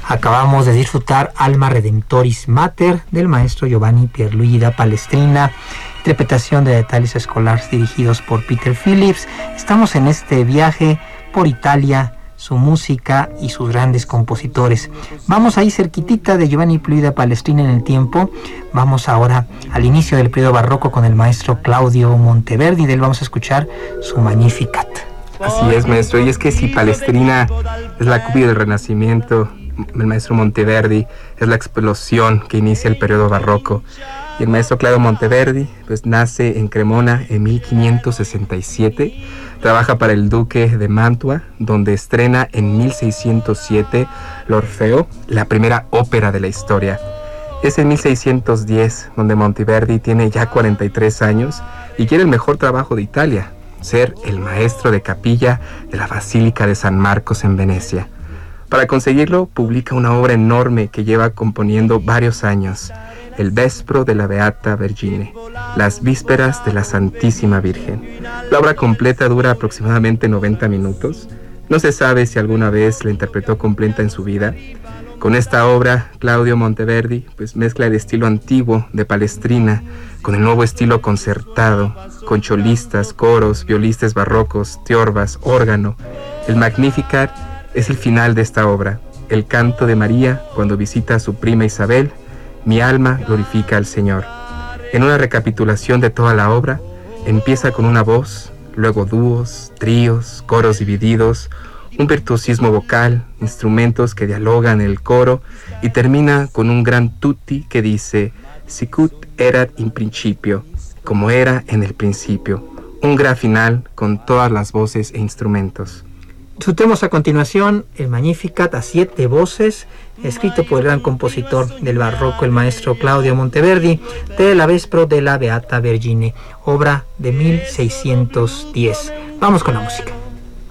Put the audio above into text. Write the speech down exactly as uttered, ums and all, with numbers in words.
Acabamos de disfrutar Alma Redemptoris Mater del maestro Giovanni Pierluigi da Palestrina, interpretación de detalles escolares dirigidos por Peter Phillips. Estamos en este viaje por Italia, su música y sus grandes compositores. Vamos ahí cerquitita de Giovanni Pierluigi da Palestrina en el tiempo. Vamos ahora al inicio del periodo barroco con el maestro Claudio Monteverdi. De él vamos a escuchar su Magnificat. Así es, maestro, y es que si Palestrina es la cúpula del Renacimiento, el maestro Monteverdi es la explosión que inicia el periodo barroco. Y el maestro Claudio Monteverdi pues nace en Cremona en mil quinientos sesenta y siete, trabaja para el duque de Mantua, donde estrena en mil seiscientos siete l'Orfeo, la primera ópera de la historia. Es en mil seiscientos diez donde Monteverdi tiene ya cuarenta y tres años y quiere el mejor trabajo de Italia, ser el maestro de capilla de la Basílica de San Marcos en Venecia. Para conseguirlo, publica una obra enorme que lleva componiendo varios años, el Vespro de la Beata Vergine, las Vísperas de la Santísima Virgen. La obra completa dura aproximadamente noventa minutos. No se sabe si alguna vez la interpretó completa en su vida. Con esta obra, Claudio Monteverdi pues, mezcla el estilo antiguo de Palestrina con el nuevo estilo concertado, con cholistas, coros, violistas barrocos, tiorbas, órgano. El Magnificat es el final de esta obra, el canto de María cuando visita a su prima Isabel. Mi alma glorifica al Señor. En una recapitulación de toda la obra, empieza con una voz, luego dúos, tríos, coros divididos, un virtuosismo vocal, instrumentos que dialogan en el coro y termina con un gran tutti que dice Sicut erat in principio, como era en el principio. Un gran final con todas las voces e instrumentos. Disfrutemos a continuación el Magnificat a siete voces, escrito por el gran compositor del barroco, el maestro Claudio Monteverdi, de la Vespro de la Beata Vergine, obra de mil seiscientos diez. Vamos con la música.